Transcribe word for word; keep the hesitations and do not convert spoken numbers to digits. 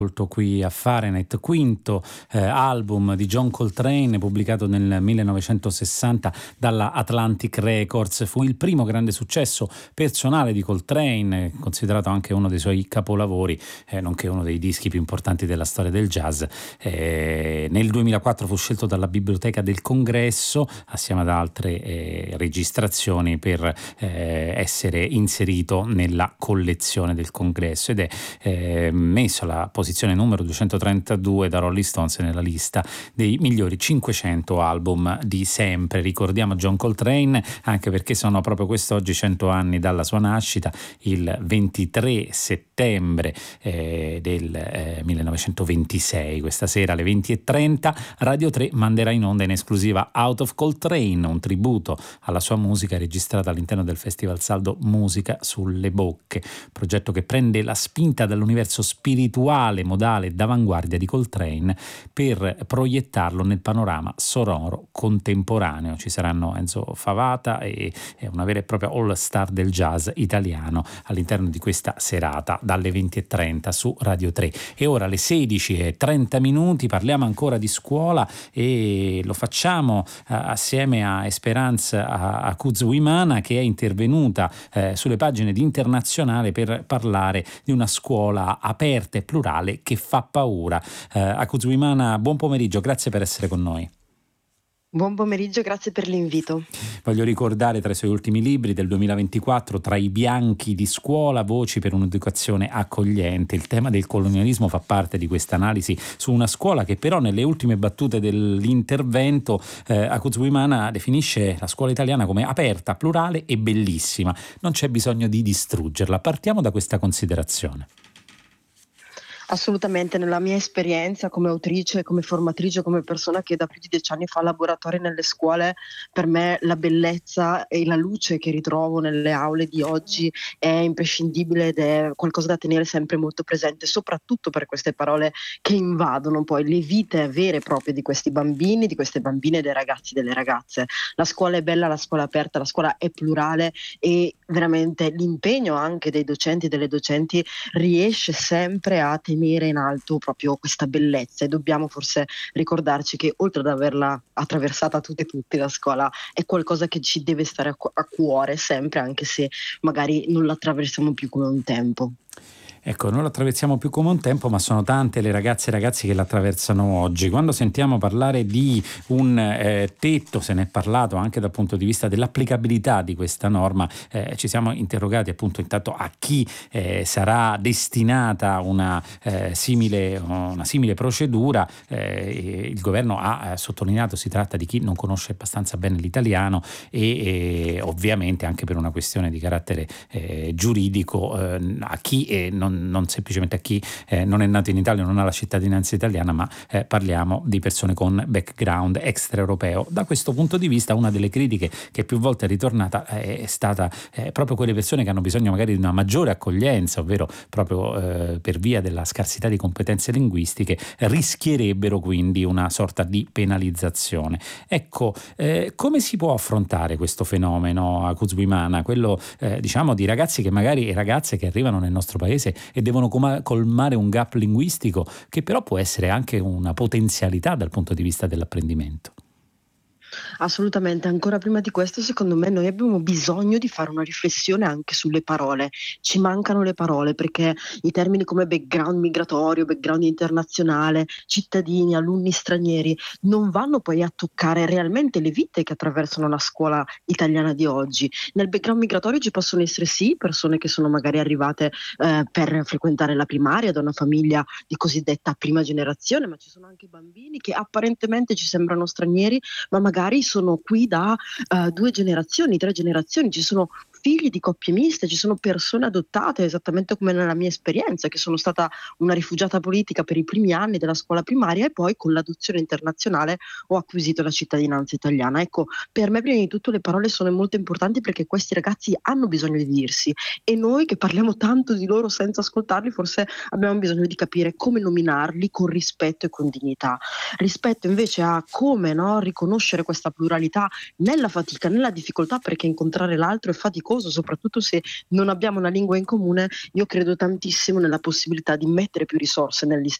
Qui a Fahrenheit, quinto eh, album di John Coltrane, pubblicato nel millenovecentosessanta dalla Atlantic Records. Fu il primo grande successo personale di Coltrane, considerato anche uno dei suoi capolavori, eh, nonché uno dei dischi più importanti della storia del jazz. Eh, nel duemilaquattro fu scelto dalla Biblioteca del Congresso, assieme ad altre eh, registrazioni, per eh, essere inserito nella collezione del Congresso, ed è eh, messo alla posizione numero duecentotrentadue da Rolling Stones nella lista dei migliori cinquecento album di sempre. Ricordiamo John Coltrane anche perché sono proprio quest'oggi cento anni dalla sua nascita, il ventitré settembre eh, del eh, millenovecentoventisei. Questa sera alle venti e trenta Radio tre manderà in onda in esclusiva Out of Coltrane, un tributo alla sua musica registrata all'interno del Festival Saldo Musica sulle Bocche, progetto che prende la spinta dall'universo spirituale, modale e d'avanguardia di Coltrane per proiettarlo nel panorama sonoro contemporaneo. Ci saranno Enzo Favata e, e una vera e propria all star del jazz italiano all'interno di questa serata dalle venti e trenta su Radio tre. E ora alle sedici e trenta minuti parliamo ancora di scuola e lo facciamo eh, assieme a Esperance Akuzwimana, che è intervenuta eh, sulle pagine di Internazionale per parlare di una scuola aperta e plurale che fa paura. Eh, Akuzwimana, buon pomeriggio, grazie per essere con noi. Buon pomeriggio, grazie per l'invito. Voglio ricordare tra i suoi ultimi libri del duemilaventiquattro, Tra i bianchi di scuola, voci per un'educazione accogliente. Il tema del colonialismo fa parte di questa analisi su una scuola che però nelle ultime battute dell'intervento eh, Akuzwimana definisce la scuola italiana come aperta, plurale e bellissima. Non c'è bisogno di distruggerla. Partiamo da questa considerazione. Assolutamente, nella mia esperienza come autrice, come formatrice, come persona che da più di dieci anni fa laboratori nelle scuole, per me la bellezza e la luce che ritrovo nelle aule di oggi è imprescindibile ed è qualcosa da tenere sempre molto presente, soprattutto per queste parole che invadono poi le vite vere e proprie di questi bambini, di queste bambine e dei ragazzi e delle ragazze. La scuola è bella, la scuola è aperta, la scuola è plurale e veramente l'impegno anche dei docenti e delle docenti riesce sempre a tenere in alto proprio questa bellezza, e dobbiamo forse ricordarci che oltre ad averla attraversata tutte e tutti, la scuola è qualcosa che ci deve stare a, cu- a cuore sempre, anche se magari non la attraversiamo più come un tempo. Ecco, non lo attraversiamo più come un tempo, ma sono tante le ragazze e ragazzi che l'attraversano oggi. Quando sentiamo parlare di un eh, tetto, se ne è parlato anche dal punto di vista dell'applicabilità di questa norma, eh, ci siamo interrogati appunto intanto a chi eh, sarà destinata una, eh, simile, una simile procedura. Eh, il governo ha sottolineato si tratta di chi non conosce abbastanza bene l'italiano e, e ovviamente anche per una questione di carattere eh, giuridico eh, a chi eh, non non semplicemente a chi eh, non è nato in Italia, non ha la cittadinanza italiana, ma eh, parliamo di persone con background extraeuropeo. Da questo punto di vista una delle critiche che più volte è ritornata è stata eh, proprio quelle persone che hanno bisogno magari di una maggiore accoglienza, ovvero proprio eh, per via della scarsità di competenze linguistiche rischierebbero quindi una sorta di penalizzazione. Ecco, eh, come si può affrontare questo fenomeno, Akuzwimana, quello eh, diciamo di ragazzi che magari e ragazze che arrivano nel nostro paese e devono com- colmare un gap linguistico che però può essere anche una potenzialità dal punto di vista dell'apprendimento? Assolutamente, ancora prima di questo secondo me noi abbiamo bisogno di fare una riflessione anche sulle parole. Ci mancano le parole perché i termini come background migratorio, background internazionale, cittadini, alunni stranieri non vanno poi a toccare realmente le vite che attraversano la scuola italiana di oggi. Nel background migratorio ci possono essere sì persone che sono magari arrivate eh, per frequentare la primaria da una famiglia di cosiddetta prima generazione, ma ci sono anche bambini che apparentemente ci sembrano stranieri, ma magari sono qui da uh, due generazioni, tre generazioni, ci sono figli di coppie miste, ci sono persone adottate, esattamente come nella mia esperienza, che sono stata una rifugiata politica per i primi anni della scuola primaria e poi con l'adozione internazionale ho acquisito la cittadinanza italiana. Ecco, per me prima di tutto le parole sono molto importanti perché questi ragazzi hanno bisogno di dirsi e noi che parliamo tanto di loro senza ascoltarli forse abbiamo bisogno di capire come nominarli con rispetto e con dignità. Rispetto invece a come no, riconoscere questa pluralità nella fatica, nella difficoltà, perché incontrare l'altro è faticoso faticoso, soprattutto se non abbiamo una lingua in comune, io credo tantissimo nella possibilità di mettere più risorse negli